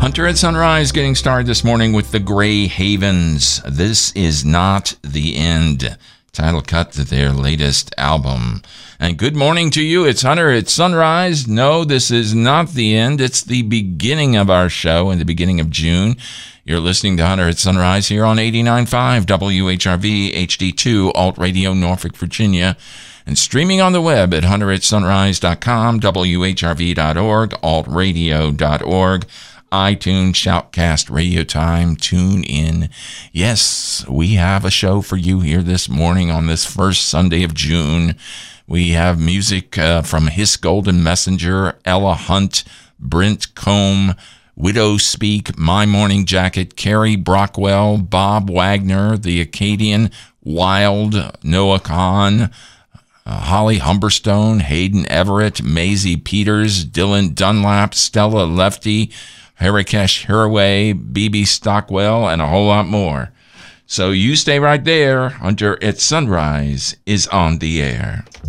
Hunter at Sunrise getting started this morning with the Grey Havens. This is not the end. Title cut to their latest album. And good morning to you. It's Hunter at Sunrise. No, this is not the end. It's the beginning of our show in the beginning of June. You're listening to Hunter at Sunrise here on 89.5 WHRV HD2 Alt Radio Norfolk, Virginia. And streaming on the web at hunteratsunrise.com, WHRV.org, altradio.org. iTunes, Shoutcast, Radio Time, tune in. Yes, we have a show for you here this morning on this first Sunday of June. We have music from Hiss Golden Messenger, Ella Hunt, Brent Combe, Widow Speak, My Morning Jacket, Carrie Brockwell, Bob Wagner, The Acadian, Wild, Noah Kahn, Holly Humberstone, Hayden Everett, Maisie Peters, Dylan Dunlap, Stella Lefty, Harikesh Hiraway, BB Stockwell, and a whole lot more. So you stay right there. Hunter at Sunrise is on the air.